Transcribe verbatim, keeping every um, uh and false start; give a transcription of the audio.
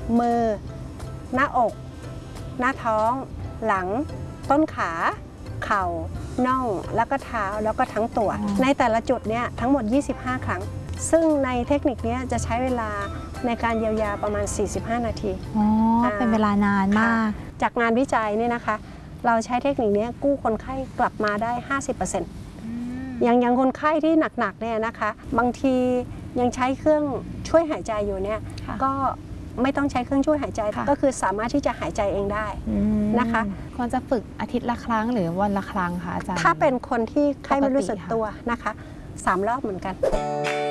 มือหน้าอกหน้าท้องหลังต้นขาเข่าน่องแล้วก็เท้าแล้วก็ทั้งตัวในแต่ละจุดเนี่ยทั้งหมดยี่สิบห้าครั้งซึ่งในเทคนิคนี้จะใช้เวลาในการเยียวยาประมาณสี่สิบห้านาทีอ๋อเป็นเวลานานมากจากงานวิจัยเนี่ยนะคะเราใช้เทคนิคนี้กู้คนไข้กลับมาได้ ห้าสิบเปอร์เซ็นต์ อย่างอย่างคนไข้ที่หนักๆเนี่ยนะคะบางทียังใช้เครื่องช่วยหายใจอยู่เนี่ยก็ไม่ต้องใช้เครื่องช่วยหายใจก็คือสามารถที่จะหายใจเองได้นะคะควรจะฝึกอาทิตย์ละครั้งหรือวันละครั้งคะอาจารย์ถ้าเป็นคนที่ไข้ไม่รู้สึกตัวนะคะสามรอบเหมือนกัน